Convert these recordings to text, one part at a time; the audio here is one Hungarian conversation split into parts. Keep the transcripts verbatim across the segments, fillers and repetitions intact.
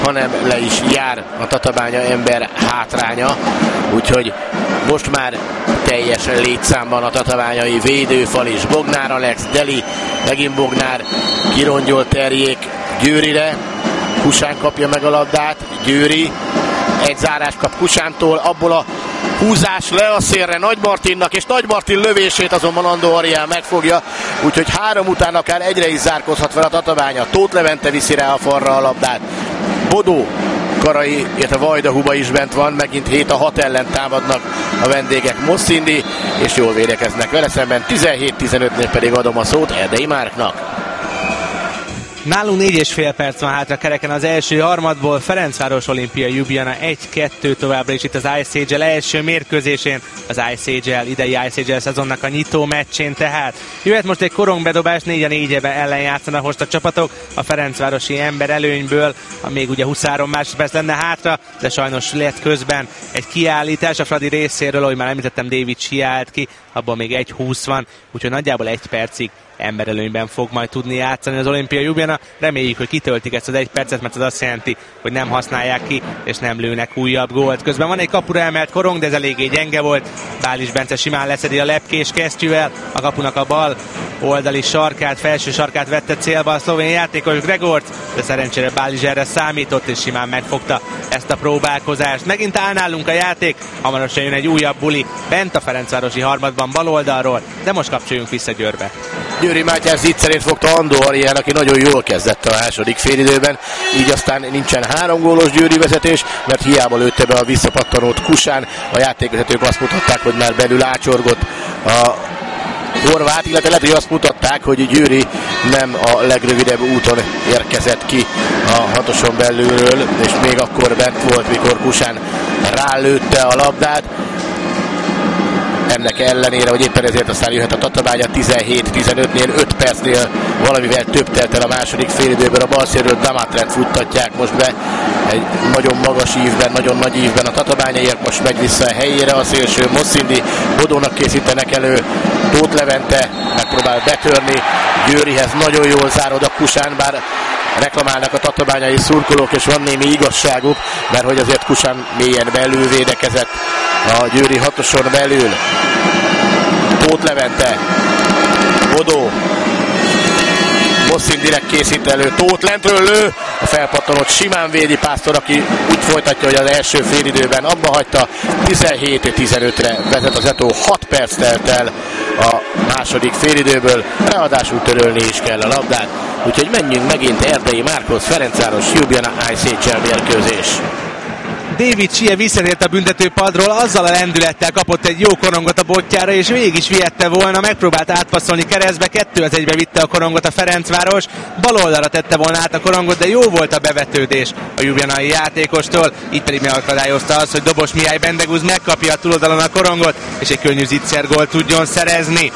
hanem le is jár a Tatabánya ember hátránya, úgyhogy most már teljesen létszámban a tatabányai védőfal is. Bognár Alex, Deli, megint Bognár, kirongyol Terjék Győrire, Kusán kapja meg a labdát, Győri, egy zárás kap Kusántól, abból a húzás le a szélre Nagy Martinnak, és Nagy Martin lövését azonban Andó Arián megfogja, úgyhogy három után akár egyre is zárkozhat fel a Tatabánya. Tóth Levente viszi rá a falra a labdát. Bodó, Karai, illetve Vajdahuba is bent van, megint hét a hat ellen támadnak a vendégek. Mosszindi, és jól védekeznek vele szemben, tizenhét tizenötnél pedig adom a szót Erdei Márknak. Nálunk négy és fél perc van hátra kereken az első harmadból. Ferencváros Olimpia Ljubljana egy kettő továbbra is itt az Ice Age-el első mérkőzésén, az Ice Age-el, idei Ice Age-el szezonnak a nyitó meccsén tehát. Jöhet most egy korongbedobás, négy a négybe ellen játszanak most a csapatok, a ferencvárosi ember előnyből, még ugye huszonhárom másodperc lenne hátra, de sajnos lett közben egy kiállítás a Fradi részéről, ahogy már említettem, David Siált ki, abban még egy húsz van, úgyhogy nagyjából egy percig emberelőnyben fog majd tudni játszani az Olimpia Ljubljana. Reméljük, hogy kitöltik ezt az egy percet, mert az azt jelenti, hogy nem használják ki, és nem lőnek újabb gólt. Közben van egy kapura emelt korong, de ez eléggé gyenge volt. Bális Bence simán leszedi a lepkés kesztyűvel, a kapunak a bal oldali sarkát, felső sarkát vette célba a szlovén játékos Gregorc, de szerencsére Bális erre számított, és simán megfogta ezt a próbálkozást. Megint áll nálunk a játék, hamarosan jön egy újabb buli bent a ferencvárosi harmadban bal oldalról, de most kapcsoljunk vissza Győrbe. Győri Mátyás zicserét fogta Andó Arián, aki nagyon jól kezdett a második félidőben, így aztán nincsen három gólos Győri vezetés, mert hiába lőtte be a visszapattanót Kusán. A játékvezetők azt mutatták, hogy már belül ácsorgott a horvát, illetve lehet, hogy azt mutatták, hogy Győri nem a legrövidebb úton érkezett ki a hatoson belülről, és még akkor bent volt, mikor Kusán rálőtte a labdát. Ennek ellenére, hogy éppen ezért aztán jöhet a Tatabánya tizenhét tizenötnél, öt percnél valamivel több telt el a második félidőben. A bal szélről Damatret futtatják most be egy nagyon magas ívben, nagyon nagy ívben a Tatabányaiak. Most megy vissza a helyére a szélső Mosszindi, Bodónak készítenek elő, Tóth Levente megpróbál betörni, Győrihez nagyon jól zárod a Kusán, bár reklamálnak a tatabányai szurkolók, és van némi igazságuk, mert hogy azért Kusán mélyen belül védekezett a Győri hatoson belül. Tóth Levente, Bodó, Mosszin direkt készít elő, Tóth lentről lő, a felpattanót simán védi Pásztor, aki úgy folytatja, hogy az első félidőben abba hagyta. Tizenhét tizenötre vezet az Eto, hat perc telt el a második félidőből, ráadásul törölni is kell a labdát, úgyhogy menjünk megint Erdei Márkhoz, Ferencváros Ljubljana Ice Age-el mérkőzés. David Sia visszatért a büntetőpadról, azzal a lendülettel kapott egy jó korongot a botjára, és végig is vihette volna, megpróbált átpasszolni keresztbe, kettő az egybe vitte a korongot a Ferencváros, bal oldalra tette volna át a korongot, de jó volt a bevetődés a ljubljanai játékostól, itt pedig megakadályozta az, hogy Dobos Mihály Bendegúz megkapja a túloldalon a korongot, és egy könnyű zicser gólt tudjon szerezni.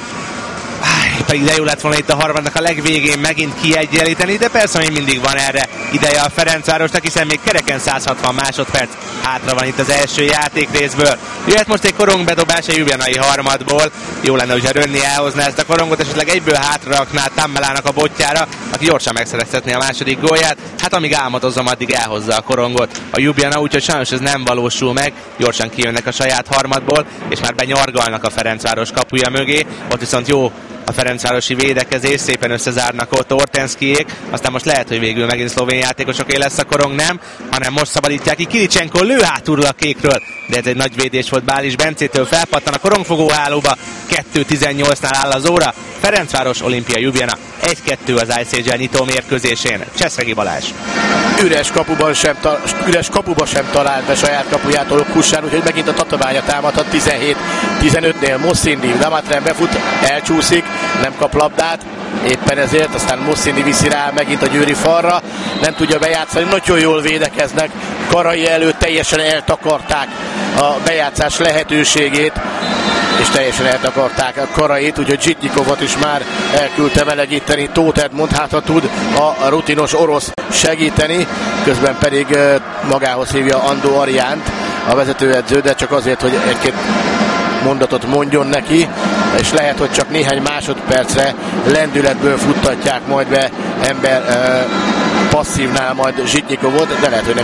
Pedig de jó lett volna itt a harmadnak a legvégén megint kiegyenlíteni, de persze még mindig van erre ideje a Ferencvárosnak, hiszen még kereken száz hatvan másodperc hátra van itt az első játékrészből. Jöhet most egy korongbedobás a ljubljanai harmadból. Jó lenne, hogyha Rönni elhozná ezt a korongot, esetleg egyből hátra rakná Tammelának a botjára, aki gyorsan megszerezhetné a második gólját. Hát amíg álmodozom, addig elhozza a korongot a Ljubljana, úgyhogy sajnos ez nem valósul meg. Gyorsan kijönnek a saját harmadból, és már benyargalnak a Ferencváros kapuja mögé. Ott viszont jó a ferencvárosi védekezés, szépen összezárnak ott Ortenszkijék, aztán most lehet, hogy végül megint szlovén játékosoké lesz a korong, nem, hanem most szabadítják ki Kiricsenko, lő hátulról a kékről, de ez egy nagy védés volt Bális Bencétől, felpattan a korongfogó hálóba, kettő tizennyolcnál áll az óra, Ferencváros Olimpia Ljubljana egy kettő az Ice Age-el nyitó mérkőzésén. Cseszregi Balázs. Üres kapuban sem, ta, üres kapuba sem talált be saját kapujától Kusán, úgyhogy megint a Tatabánya támadhat tizenhét tizenötnél. Mosszindi, Damatren befut, elcsúszik, nem kap labdát, éppen ezért, aztán Mosszindi viszi rá megint a Győri falra, nem tudja bejátszani, nagyon jól védekeznek, Karai előtt teljesen eltakarták a bejátszás lehetőségét, és teljesen eltakarták a Karait, úgyhogy Zsitnyikovot is már elküldte melegíteni Tóth Edmond, hát ha tud a rutinos orosz segíteni, közben pedig magához hívja Andó Ariánt, a vezetőedző, de csak azért, hogy egy-két mondatot mondjon neki, és lehet, hogy csak néhány másodpercre lendületből futtatják majd be ember uh, passzívnál majd Zsitnyikov volt, de lehet, hogy nem